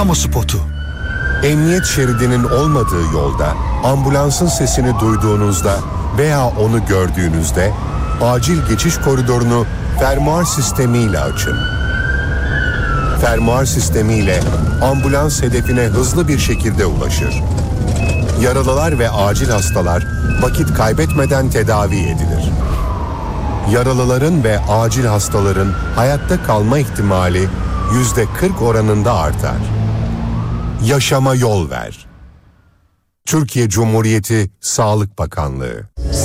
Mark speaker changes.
Speaker 1: Kamu spotu.
Speaker 2: Emniyet şeridinin olmadığı yolda ambulansın sesini duyduğunuzda veya onu gördüğünüzde acil geçiş koridorunu fermuar sistemiyle açın. Fermuar sistemiyle ambulans hedefine hızlı bir şekilde ulaşır. Yaralılar ve acil hastalar vakit kaybetmeden tedavi edilir. Yaralıların ve acil hastaların hayatta kalma ihtimali %40 oranında artar. Yaşama yol ver. Türkiye Cumhuriyeti Sağlık Bakanlığı.